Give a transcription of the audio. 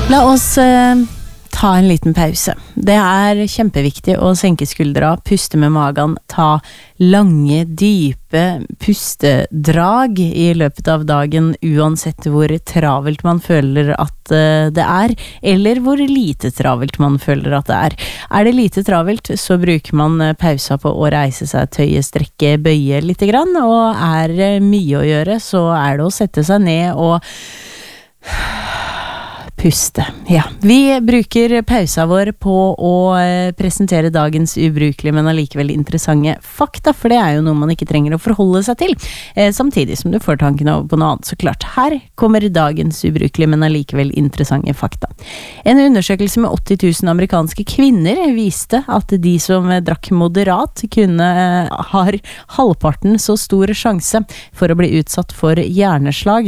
La oss ta en liten pause. Det kjempeviktig å senke skuldra, puste med magen, ta lange, dype pustedrag I løpet av dagen, uansett hvor travelt man føler at det eller hvor lite travelt man føler at det det lite travelt, så bruker man pausa på å reise seg, tøye, strekke, bøye litt grann, og mye å gjøre, så det å sette seg ned og puste. Ja, vi bruker pausa vår på å presentere dagens ubrukelige, men allikevel interessante fakta, for det jo noe man ikke trenger å forholde seg til, samtidig som du får tanken over på noe annet, så klart. Her kommer dagens ubrukelige, men allikevel interessante fakta. En undersøkelse med 80 000 amerikanske kvinner viste at de som drakk moderat har halvparten så stor sjanse for å bli utsatt for hjerneslag